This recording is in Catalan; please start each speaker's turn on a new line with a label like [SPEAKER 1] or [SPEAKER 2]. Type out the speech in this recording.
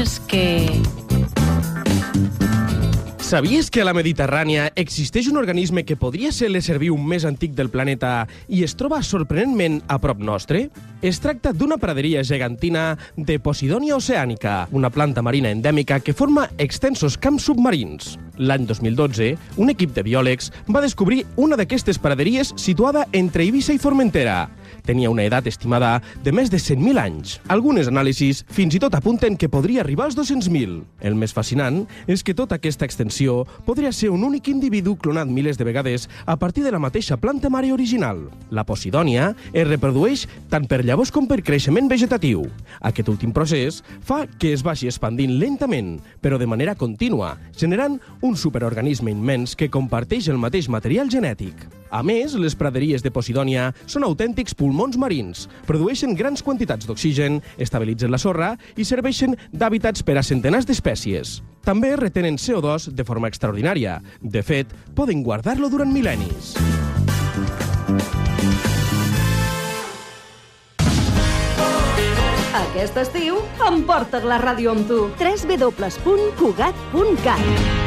[SPEAKER 1] És que...
[SPEAKER 2] Sabies que a la Mediterrània existeix un organisme que podria ser l'ésser viu més antic del planeta i es troba sorprenentment a prop nostre? Es tracta d'una praderia gegantina de Posidonia oceanica, una planta marina endèmica que forma extensos camps submarins. L'any 2012, un equip de biòlegs va descobrir una d'aquestes praderies situada entre Eivissa i Formentera. Tenia una edat estimada de més de 100.000 anys. Algunes anàlisis fins i tot apunten que podria arribar als 200.000. El més fascinant és que tota aquesta extensió podria ser un únic individu clonat milers de vegades a partir de la mateixa planta mare original. La Posidonia es reprodueix tant per llavors com per creixement vegetatiu. Aquest últim procés fa que es vagi expandint lentament, però de manera contínua, generant un superorganisme immens que comparteix el mateix material genètic. A més, les praderies de Posidonia són autèntics pulmons marins, produeixen grans quantitats d'oxigen, estabilitzen la sorra i serveixen d'hàbitats per a centenars d'espècies. També retenen CO2 de forma extraordinària. De fet, poden guardar-lo durant mil·lennis.
[SPEAKER 3] Aquest estiu emporta't la ràdio amb tu. www.cugat.cat